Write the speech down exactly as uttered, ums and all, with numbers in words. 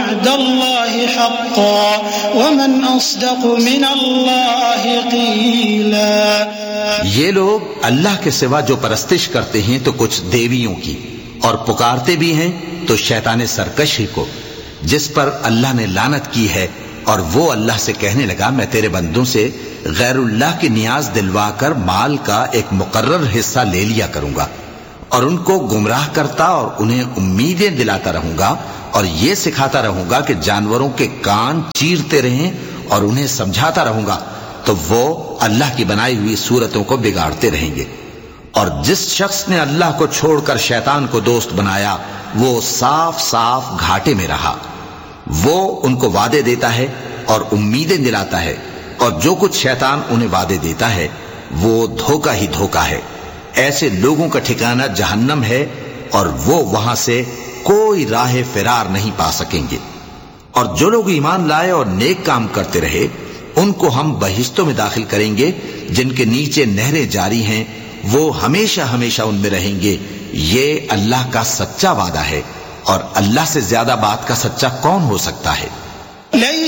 وعد الله حقا ومن أصدق من الله قيلا۔ یہ لوگ اللہ کے سوا جو پرستش کرتے ہیں تو کچھ دیویوں کی، اور پکارتے بھی ہیں تو شیطان سرکش ہی کو، جس پر اللہ نے لعنت کی ہے، اور وہ اللہ سے کہنے لگا میں تیرے بندوں سے غیر اللہ کی نیاز دلوا کر مال کا ایک مقرر حصہ لے لیا کروں گا، اور ان کو گمراہ کرتا اور انہیں امیدیں دلاتا رہوں گا، اور یہ سکھاتا رہوں گا کہ جانوروں کے کان چیرتے رہیں اور انہیں سمجھاتا رہوں گا، تو وہ اللہ کی بنائی ہوئی صورتوں کو بگاڑتے رہیں گے۔ اور جس شخص نے اللہ کو چھوڑ کر شیطان کو دوست بنایا وہ صاف صاف گھاٹے میں رہا۔ وہ ان کو وعدے دیتا ہے اور امیدیں دلاتا ہے، اور جو کچھ شیطان انہیں وعدے دیتا ہے وہ دھوکہ ہی دھوکہ ہے۔ ایسے لوگوں کا ٹھکانہ جہنم ہے، اور وہ وہاں سے کوئی راہ فرار نہیں پا سکیں گے۔ اور جو لوگ ایمان لائے اور نیک کام کرتے رہے ان کو ہم بہشتوں میں داخل کریں گے جن کے نیچے نہریں جاری ہیں، وہ ہمیشہ ہمیشہ ان میں رہیں گے۔ یہ اللہ کا سچا وعدہ ہے، اور اللہ سے زیادہ بات کا سچا کون ہو سکتا ہے؟